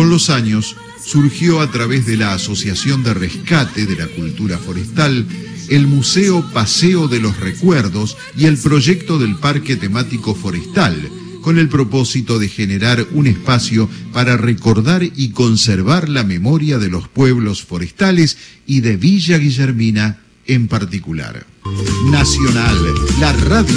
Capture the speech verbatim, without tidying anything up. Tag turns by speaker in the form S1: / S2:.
S1: Con los años, surgió a través de la Asociación de Rescate de la Cultura Forestal, el Museo Paseo de los Recuerdos y el proyecto del Parque Temático Forestal, con el propósito de generar un espacio para recordar y conservar la memoria de los pueblos forestales y de Villa Guillermina en particular. Nacional, la radio